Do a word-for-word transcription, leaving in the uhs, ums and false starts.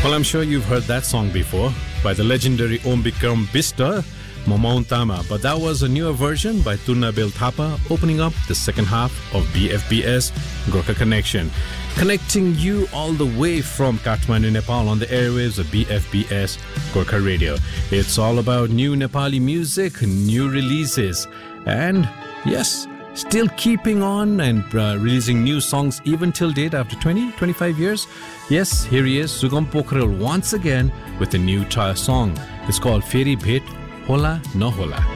Well, I'm sure you've heard that song before by the legendary Om Bikram Bista, Momaun Tama, but that was a newer version by Turnabil Thapa, opening up the second half of B F B S Gorkha Connection, connecting you all the way from Kathmandu, Nepal on the airwaves of B F B S Gorkha Radio. It's all about new Nepali music, new releases, and yes, still keeping on and uh, releasing new songs even till date after twenty, twenty-five years. Yes, here he is, Sugam Pokhrel, once again with a new song. It's called Feri Bhet Hola Nahola.